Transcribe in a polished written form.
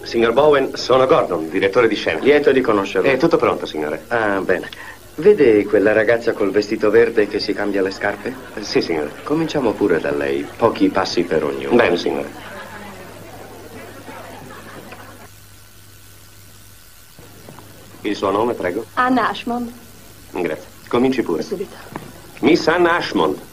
Signor Bowen, sono Gordon, direttore di scena. Lieto di conoscerlo. È tutto pronto, signore. Ah, bene. Vede quella ragazza col vestito verde che si cambia le scarpe? Sì, signore. Cominciamo pure da lei. Pochi passi per ognuno. Bene, signore. Il suo nome, prego? Anna Ashmond. Grazie. Cominci pure. Subito. Miss Anna Ashmond.